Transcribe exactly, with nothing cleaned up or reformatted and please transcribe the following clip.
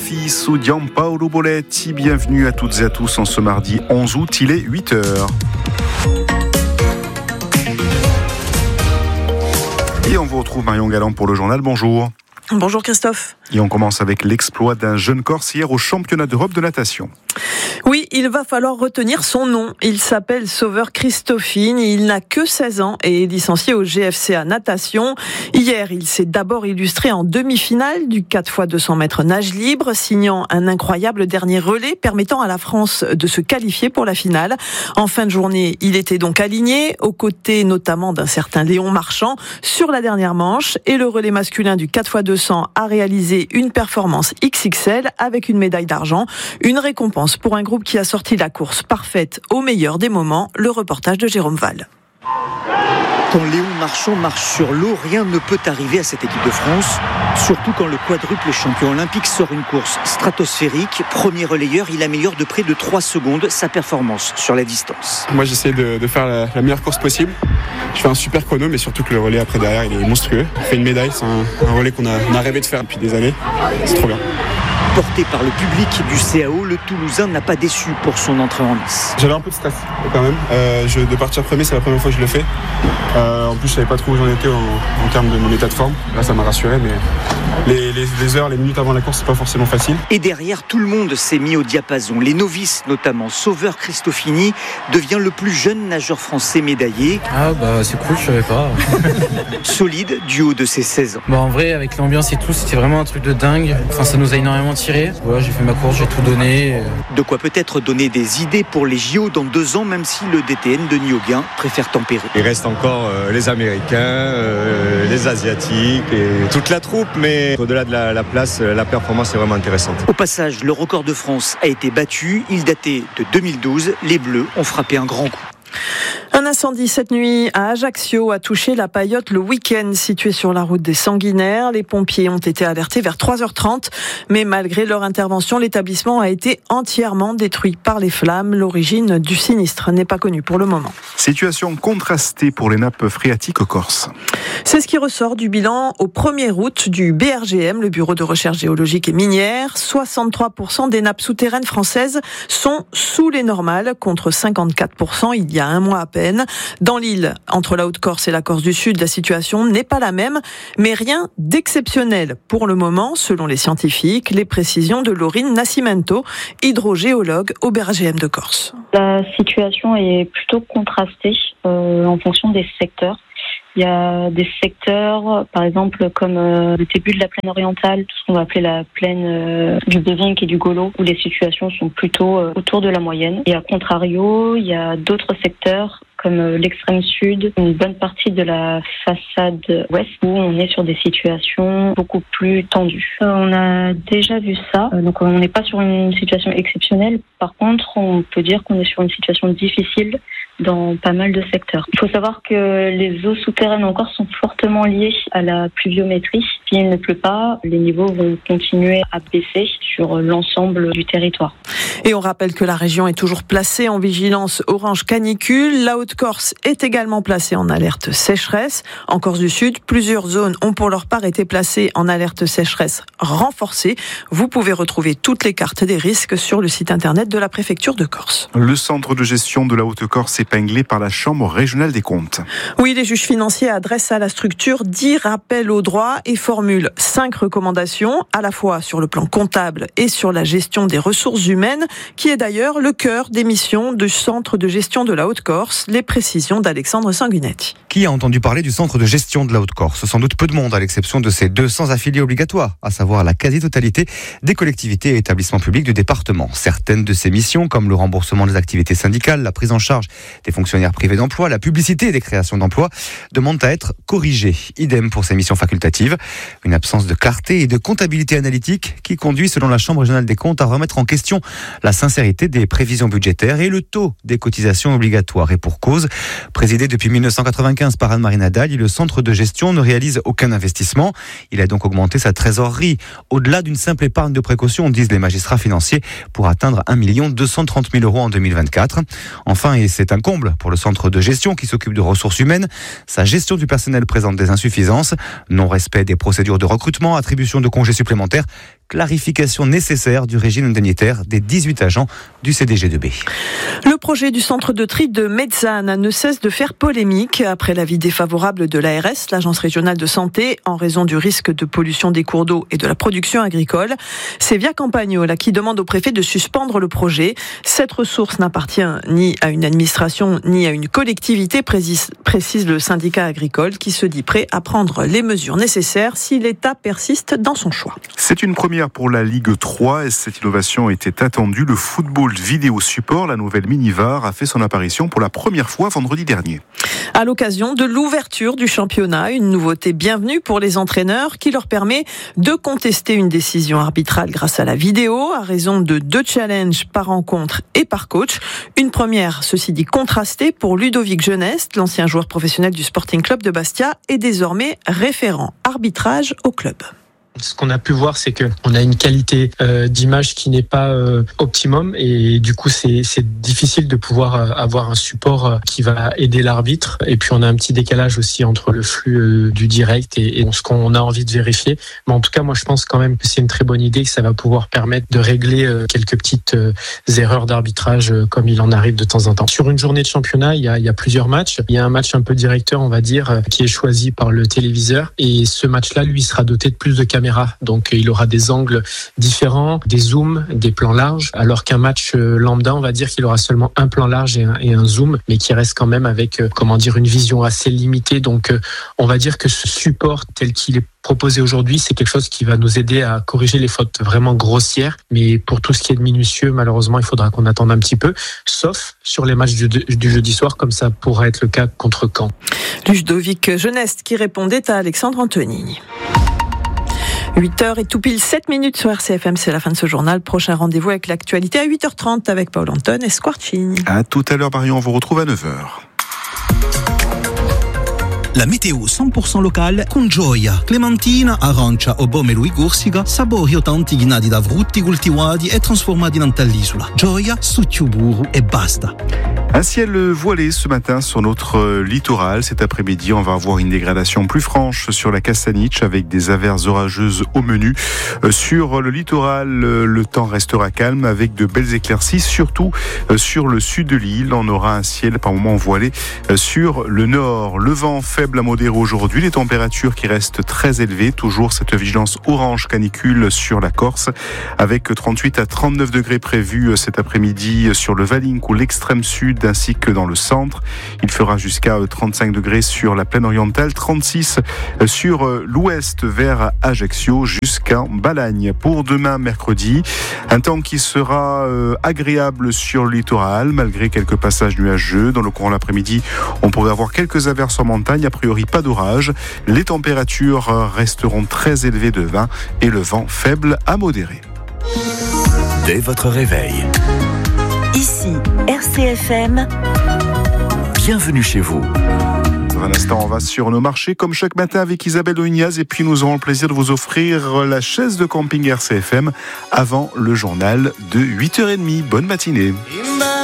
Raffi sous Gianpaolo Boletti. Bienvenue à toutes et à tous en ce mardi onze août, il est huit heures. Et on vous retrouve Marion Galland pour le journal. Bonjour. Bonjour Christophe. Et on commence avec l'exploit d'un jeune Corse hier au championnat d'Europe de natation. Oui, il va falloir retenir son nom. Il s'appelle Sauveur Cristofini. Il n'a que seize ans et est licencié au G F C A Natation. Hier, il s'est d'abord illustré en demi-finale du quatre fois deux cents mètres nage libre, signant un incroyable dernier relais permettant à la France de se qualifier pour la finale. En fin de journée, il était donc aligné, aux côtés notamment d'un certain Léon Marchand, sur la dernière manche. Et le relais masculin du quatre fois deux cents a réalisé une performance X X L avec une médaille d'argent. Une récompense pour un groupe qui a sorti la course parfaite au meilleur des moments. Le reportage de Jérôme Val. Quand Léon Marchand marche sur l'eau, rien ne peut arriver à cette équipe de France, surtout quand le quadruple champion olympique sort une course stratosphérique. Premier relayeur, il améliore de près de trois secondes sa performance sur la distance. Moi j'essaie de, de faire la, la meilleure course possible. Je fais un super chrono, mais surtout que le relais après derrière il est monstrueux. On fait une médaille, c'est un, un relais qu'on a, on a rêvé de faire depuis des années. C'est trop bien. Porté par le public du C A O, le Toulousain n'a pas déçu pour son entrée en lice. J'avais un peu de stress quand même. Euh, je, de partir premier, c'est la première fois que je le fais. Euh, en plus, je savais pas trop où j'en étais en, en termes de mon état de forme. Là, ça m'a rassuré, mais les, les, les heures, les minutes avant la course, c'est pas forcément facile. Et derrière, tout le monde s'est mis au diapason. Les novices, notamment. Sauveur Cristofini devient le plus jeune nageur français médaillé. Ah bah c'est cool, je savais pas. Solide du haut de ses seize ans. Bah en vrai, avec l'ambiance et tout, c'était vraiment un truc de dingue. Enfin, ça nous a énormément tiré. Voilà, j'ai fait ma course, j'ai tout donné. De quoi peut-être donner des idées pour les J O dans deux ans, même si le D T N Denis Auguin préfère tempérer. Il reste encore euh, les Américains, euh, les Asiatiques et toute la troupe, mais au-delà de la, la place, la performance est vraiment intéressante. Au passage, le record de France a été battu. Il datait de deux mille douze. Les Bleus ont frappé un grand coup. Un incendie cette nuit à Ajaccio a touché la Paillote le week-end, située sur la route des Sanguinaires. Les pompiers ont été alertés vers trois heures trente, mais malgré leur intervention, l'établissement a été entièrement détruit par les flammes. L'origine du sinistre n'est pas connue pour le moment. Situation contrastée pour les nappes phréatiques corses. C'est ce qui ressort du bilan au premier août du B R G M, le Bureau de recherche géologique et minière. soixante-trois pour cent des nappes souterraines françaises sont sous les normales, contre cinquante-quatre pour cent il y a un mois à peine. Dans l'île, entre la Haute-Corse et la Corse du Sud, la situation n'est pas la même, mais rien d'exceptionnel pour le moment, selon les scientifiques. Les précisions de Laurine Nascimento, hydrogéologue au B R G M de Corse. La situation est plutôt contrastée euh, en fonction des secteurs. Il y a des secteurs, par exemple, comme euh, le début de la plaine orientale, tout ce qu'on va appeler la plaine euh, du Bévinck et du Golo, où les situations sont plutôt euh, autour de la moyenne. Et à contrario, il y a d'autres secteurs, comme euh, l'extrême sud, une bonne partie de la façade ouest, où on est sur des situations beaucoup plus tendues. Euh, on a déjà vu ça, euh, donc on n'est pas sur une situation exceptionnelle. Par contre, on peut dire qu'on est sur une situation difficile dans pas mal de secteurs. Il faut savoir que les eaux souterraines encore sont fortement liées à la pluviométrie. Si il ne pleut pas, les niveaux vont continuer à baisser sur l'ensemble du territoire. Et on rappelle que la région est toujours placée en vigilance orange canicule. La Haute-Corse est également placée en alerte sécheresse. En Corse du Sud, plusieurs zones ont pour leur part été placées en alerte sécheresse renforcée. Vous pouvez retrouver toutes les cartes des risques sur le site internet de la préfecture de Corse. Le centre de gestion de la Haute-Corse est épinglé par la Chambre régionale des comptes. Oui, les juges financiers adressent à la structure dix rappels au droit et formulent cinq recommandations, à la fois sur le plan comptable et sur la gestion des ressources humaines, qui est d'ailleurs le cœur des missions du centre de gestion de la Haute-Corse. Les précisions d'Alexandre Sanguinetti. Qui a entendu parler du centre de gestion de la Haute-Corse ? Sans doute peu de monde, à l'exception de ses deux cents affiliés obligatoires, à savoir la quasi-totalité des collectivités et établissements publics du département. Certaines de ces missions, comme le remboursement des activités syndicales, la prise en charge des fonctionnaires privés d'emploi, la publicité et des créations d'emplois, demandent à être corrigées. Idem pour ces missions facultatives. Une absence de clarté et de comptabilité analytique qui conduit, selon la Chambre régionale des comptes, à remettre en question la sincérité des prévisions budgétaires et le taux des cotisations obligatoires. Et pour cause, présidé depuis dix-neuf cent quatre-vingt-quinze par Anne-Marie Nadal, le centre de gestion ne réalise aucun investissement. Il a donc augmenté sa trésorerie au-delà d'une simple épargne de précaution, disent les magistrats financiers, pour atteindre un million deux cent trente mille euros en deux mille vingt-quatre. Enfin, et c'est un comble pour le centre de gestion qui s'occupe de ressources humaines, sa gestion du personnel présente des insuffisances, non-respect des procédures de recrutement, attribution de congés supplémentaires, clarification nécessaire du régime indemnitaire des dix-huit agents du C D G deux B. Le projet du centre de tri de Mezzana ne cesse de faire polémique après l'avis défavorable de l'A R S, l'Agence régionale de santé, en raison du risque de pollution des cours d'eau et de la production agricole. C'est Via Campagnola qui demande au préfet de suspendre le projet. Cette ressource n'appartient ni à une administration ni à une collectivité, précise, précise le syndicat agricole qui se dit prêt à prendre les mesures nécessaires si l'État persiste dans son choix. C'est une première pour la Ligue trois et cette innovation était attendue. Le football vidéo support, la nouvelle mini-V A R, a fait son apparition pour la première fois vendredi dernier. À l'occasion de l'ouverture du championnat, une nouveauté bienvenue pour les entraîneurs qui leur permet de contester une décision arbitrale grâce à la vidéo à raison de deux challenges par rencontre et par coach. Une première, ceci dit, contrastée pour Ludovic Jeuneste, l'ancien joueur professionnel du Sporting Club de Bastia et désormais référent arbitrage au club. Ce qu'on a pu voir, c'est qu'on a une qualité euh, d'image qui n'est pas euh, optimum et du coup c'est, c'est difficile de pouvoir euh, avoir un support euh, qui va aider l'arbitre. Et puis on a un petit décalage aussi entre le flux euh, du direct et, et ce qu'on a envie de vérifier. Mais en tout cas, moi je pense quand même que c'est une très bonne idée, que ça va pouvoir permettre de régler euh, quelques petites euh, erreurs d'arbitrage euh, comme il en arrive de temps en temps. Sur une journée de championnat, il y a, il y a plusieurs matchs. Il y a un match un peu directeur, on va dire, euh, qui est choisi par le téléviseur et ce match-là, lui, sera doté de plus de caméras. Donc il aura des angles différents, des zooms, des plans larges, alors qu'un match lambda, on va dire qu'il aura seulement un plan large et un, et un zoom, mais qui reste quand même avec, comment dire, une vision assez limitée. Donc on va dire que ce support tel qu'il est proposé aujourd'hui, c'est quelque chose qui va nous aider à corriger les fautes vraiment grossières. Mais pour tout ce qui est de minutieux, malheureusement, il faudra qu'on attende un petit peu, sauf sur les matchs du, du jeudi soir, comme ça pourra être le cas contre Caen. Ludovic Jeuneste qui répondait à Alexandre Antonini. huit heures et tout pile sept minutes sur R C F M, c'est la fin de ce journal. Prochain rendez-vous avec l'actualité à huit heures trente avec Paul Anton et Squarcini. À tout à l'heure Marion, on vous retrouve à neuf heures. La météo cent pour cent locale con Gioia, clementina, arancia o pomelo e corsica, sapori autentici nati da frutti coltivati e trasformati in all'isola. Gioia, succio burro e basta. Un ciel voilé ce matin sur notre littoral. Cet après-midi, on va avoir une dégradation plus franche sur la Castaniche avec des averses orageuses au menu. Sur le littoral, le temps restera calme avec de belles éclaircies, surtout sur le sud de l'île. On aura un ciel par moments voilé sur le nord. Le vent faible à modéré aujourd'hui, les températures qui restent très élevées. Toujours cette vigilance orange canicule sur la Corse avec trente-huit à trente-neuf degrés prévus cet après-midi sur le Valink ou l'extrême sud ainsi que dans le centre. Il fera jusqu'à trente-cinq degrés sur la plaine orientale, trente-six sur l'ouest vers Ajaccio jusqu'à Balagne. Pour demain mercredi, un temps qui sera agréable sur le littoral malgré quelques passages nuageux. Dans le courant de l'après-midi, on pourrait avoir quelques averses en montagne, a priori pas d'orage. Les températures resteront très élevées de vingt et le vent faible à modéré. Dès votre réveil. Ici, R C F M. Bienvenue chez vous. Dans un instant, on va sur nos marchés comme chaque matin avec Isabelle Oignaz et puis nous aurons le plaisir de vous offrir la chaise de camping R C F M avant le journal de huit heures trente. Bonne matinée.